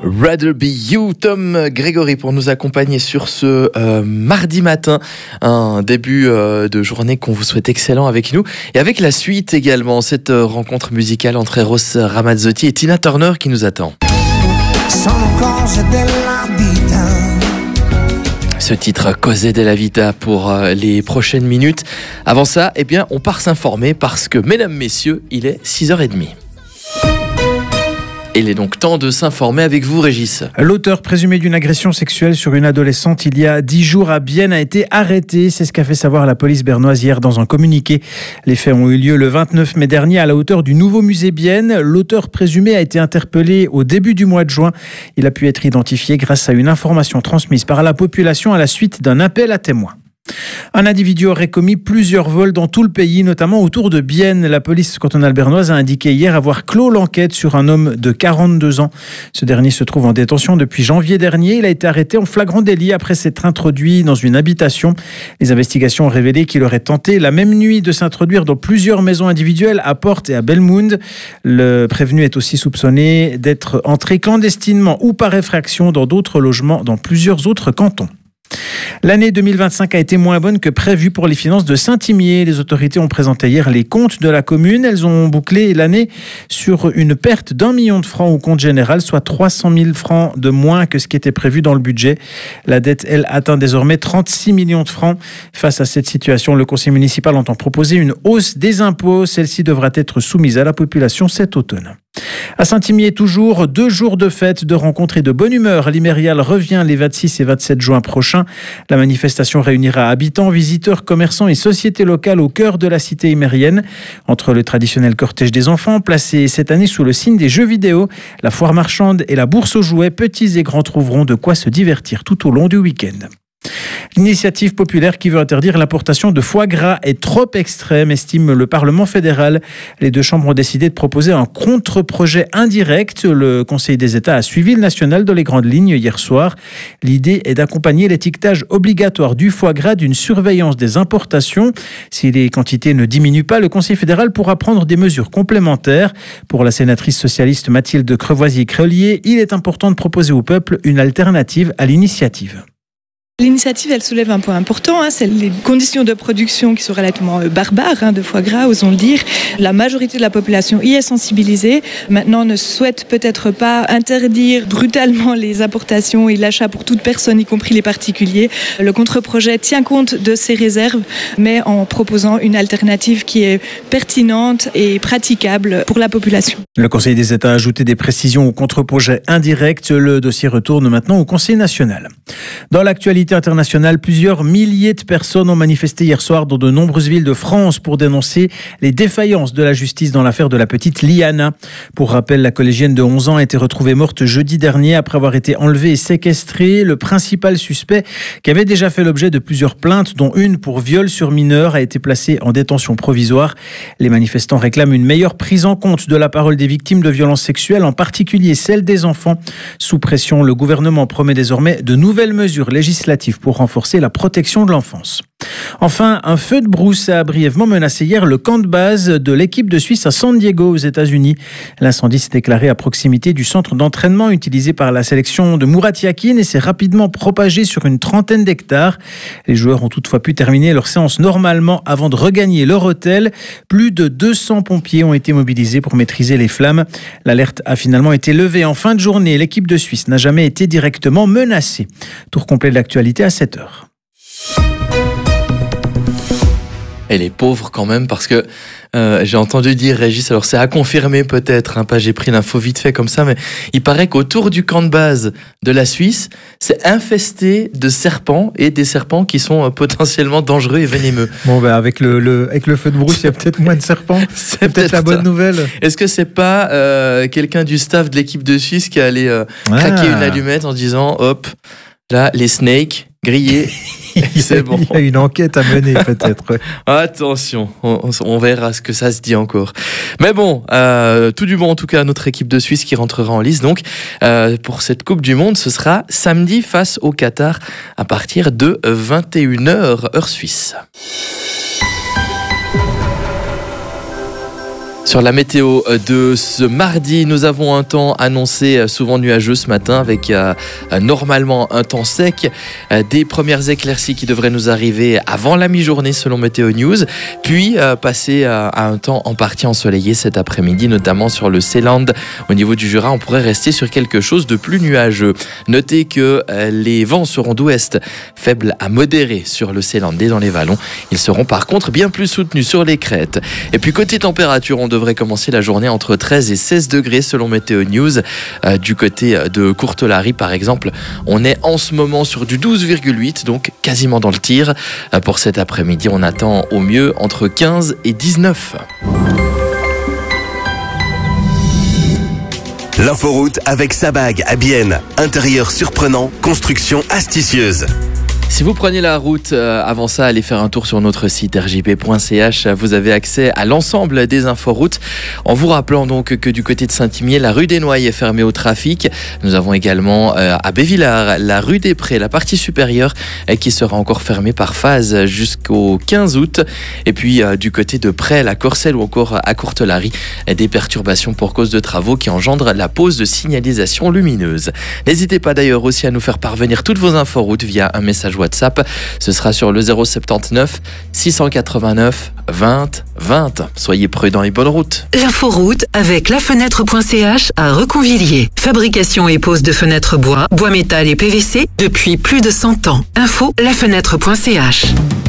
Rather Be You, Tom Grégory pour nous accompagner sur ce mardi matin, un début de journée qu'on vous souhaite excellent avec nous et avec la suite également, cette rencontre musicale entre Eros Ramazzotti et Tina Turner qui nous attend. Ce titre Cose della Vita pour les prochaines minutes. Avant ça, eh bien, on part s'informer parce que, mesdames, messieurs, il est 6h30. Il est donc temps de s'informer avec vous, Régis. L'auteur présumé d'une agression sexuelle sur une adolescente il y a 10 jours à Bienne a été arrêté. C'est ce qu'a fait savoir la police bernoise hier dans un communiqué. Les faits ont eu lieu le 29 mai dernier à la hauteur du nouveau musée Bienne. L'auteur présumé a été interpellé au début du mois de juin. Il a pu être identifié grâce à une information transmise par la population à la suite d'un appel à témoins. Un individu aurait commis plusieurs vols dans tout le pays, notamment autour de Bienne. La police cantonale bernoise a indiqué hier avoir clos l'enquête sur un homme de 42 ans. Ce dernier se trouve en détention depuis janvier dernier. Il a été arrêté en flagrant délit après s'être introduit dans une habitation. Les investigations ont révélé qu'il aurait tenté la même nuit de s'introduire dans plusieurs maisons individuelles à Porte et à Belmund. Le prévenu est aussi soupçonné d'être entré clandestinement ou par effraction dans d'autres logements dans plusieurs autres cantons. L'année 2025 a été moins bonne que prévu pour les finances de Saint-Imier. Les autorités ont présenté hier les comptes de la commune. Elles ont bouclé l'année sur une perte d'1 million de francs au compte général, soit 300 000 francs de moins que ce qui était prévu dans le budget. La dette, elle, atteint désormais 36 millions de francs. Face à cette situation, le conseil municipal entend proposer une hausse des impôts. Celle-ci devra être soumise à la population cet automne. À Saint-Imier, toujours 2 jours de fête, de rencontres et de bonne humeur. L'Imérial revient les 26 et 27 juin prochains. La manifestation réunira habitants, visiteurs, commerçants et sociétés locales au cœur de la cité imérienne. Entre le traditionnel cortège des enfants, placé cette année sous le signe des jeux vidéo, la foire marchande et la bourse aux jouets, petits et grands trouveront de quoi se divertir tout au long du week-end. L'initiative populaire qui veut interdire l'importation de foie gras est trop extrême, estime le Parlement fédéral. Les 2 chambres ont décidé de proposer un contre-projet indirect. Le Conseil des États a suivi le national dans les grandes lignes hier soir. L'idée est d'accompagner l'étiquetage obligatoire du foie gras d'une surveillance des importations. Si les quantités ne diminuent pas, le Conseil fédéral pourra prendre des mesures complémentaires. Pour la sénatrice socialiste Mathilde Crevoisier-Crelier, il est important de proposer au peuple une alternative à l'initiative. L'initiative, elle soulève un point important, c'est les conditions de production qui sont relativement barbares de foie gras, osons le dire. La majorité de la population y est sensibilisée. Maintenant, on ne souhaite peut-être pas interdire brutalement les importations et l'achat pour toute personne, y compris les particuliers. Le contre-projet tient compte de ces réserves, mais en proposant une alternative qui est pertinente et praticable pour la population. Le Conseil des États a ajouté des précisions au contre-projet indirect. Le dossier retourne maintenant au Conseil national. Dans l'actualité internationale, plusieurs milliers de personnes ont manifesté hier soir dans de nombreuses villes de France pour dénoncer les défaillances de la justice dans l'affaire de la petite Liana. Pour rappel, la collégienne de 11 ans a été retrouvée morte jeudi dernier après avoir été enlevée et séquestrée. Le principal suspect, qui avait déjà fait l'objet de plusieurs plaintes, dont une pour viol sur mineur, a été placé en détention provisoire. Les manifestants réclament une meilleure prise en compte de la parole des victimes de violences sexuelles, en particulier celle des enfants. Sous pression, le gouvernement promet désormais de nouvelles mesures législatives pour renforcer la protection de l'enfance. Enfin, un feu de brousse a brièvement menacé hier le camp de base de l'équipe de Suisse à San Diego aux États-Unis. L'incendie s'est déclaré à proximité du centre d'entraînement utilisé par la sélection de Murat Yakin et s'est rapidement propagé sur une trentaine d'hectares. Les joueurs ont toutefois pu terminer leur séance normalement avant de regagner leur hôtel. Plus de 200 pompiers ont été mobilisés pour maîtriser les flammes. L'alerte a finalement été levée en fin de journée. L'équipe de Suisse n'a jamais été directement menacée. Tour complet de l'actualité à 7h. Elle est pauvre quand même parce que j'ai entendu dire, Régis, alors c'est à confirmer peut-être, pas j'ai pris l'info vite fait comme ça, mais il paraît qu'autour du camp de base de la Suisse, c'est infesté de serpents et des serpents qui sont potentiellement dangereux et venimeux. Bon, avec le feu de brousse, il y a peut-être moins de serpents. C'est peut-être la bonne nouvelle. Est-ce que c'est pas quelqu'un du staff de l'équipe de Suisse qui allait craquer une allumette en disant hop, là, les snakes grillés. C'est bon. Il y a une enquête à mener peut-être. Attention, on verra ce que ça se dit encore. Mais bon, tout du bon en tout cas à notre équipe de Suisse qui rentrera en lice. Donc pour cette Coupe du Monde, ce sera samedi face au Qatar à partir de 21h heure suisse. Sur la météo de ce mardi, nous avons un temps annoncé souvent nuageux ce matin avec normalement un temps sec. Des premières éclaircies qui devraient nous arriver avant la mi-journée selon Météo News. Puis passer à un temps en partie ensoleillé cet après-midi, notamment sur le Seeland. Au niveau du Jura, on pourrait rester sur quelque chose de plus nuageux. Notez que les vents seront d'ouest, faibles à modérés sur le Seeland et dans les vallons. Ils seront par contre bien plus soutenus sur les crêtes. Et puis côté température, on devrait commencer la journée entre 13 et 16 degrés selon Météo News. Du côté de Courtelary par exemple, on est en ce moment sur du 12,8, donc quasiment dans le tir. Pour cet après-midi, on attend au mieux entre 15 et 19. L'inforoute avec Sabag à Bienne. Intérieur surprenant, construction astucieuse. Si vous prenez la route, avant ça, allez faire un tour sur notre site rjp.ch. Vous avez accès à l'ensemble des inforoutes. En vous rappelant donc que du côté de Saint-Imier, la rue des Noailles est fermée au trafic. Nous avons également à Bévillard, la rue des Prés, la partie supérieure qui sera encore fermée par phase jusqu'au 15 août. Et puis du côté de Presles, à Corcelles ou encore à Courtelary, des perturbations pour cause de travaux qui engendrent la pause de signalisation lumineuse. N'hésitez pas d'ailleurs aussi à nous faire parvenir toutes vos inforoutes via un message WhatsApp. Ce sera sur le 079 689 20 20. Soyez prudents et bonne route. L'inforoute avec lafenêtre.ch à Reconvilier. Fabrication et pose de fenêtres bois, bois métal et PVC depuis plus de 100 ans. Info lafenêtre.ch.